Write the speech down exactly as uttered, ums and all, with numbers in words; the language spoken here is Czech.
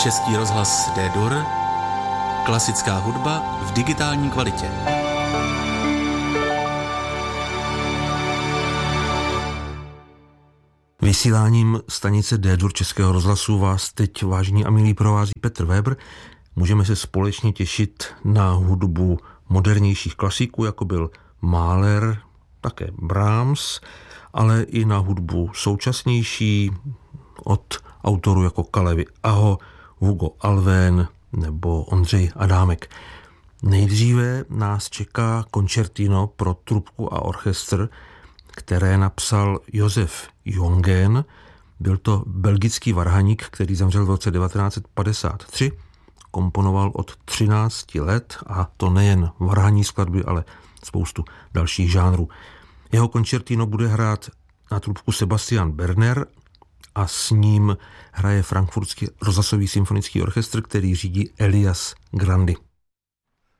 Český rozhlas D-Dur, klasická hudba v digitální kvalitě. Vysíláním stanice D-Dur Českého rozhlasu vás teď, vážení a milí, provází Petr Weber. Můžeme se společně těšit na hudbu modernějších klasiků, jako byl Mahler, také Brahms, ale i na hudbu současnější od autorů jako Kalevi Aho, Hugo Alvén nebo Ondřej Adámek. Nejdříve nás čeká koncertino pro trubku a orchestr, které napsal Josef Jongen. Byl to belgický varhaník, který zemřel v roce devatenáct set padesát tři. Komponoval od třinácti let, a to nejen varhaní skladby, ale spoustu dalších žánrů. Jeho koncertino bude hrát na trubku Sebastian Berner a s ním hraje Frankfurtský rozhlasový symfonický orchestr, který řídí Elias Grandi.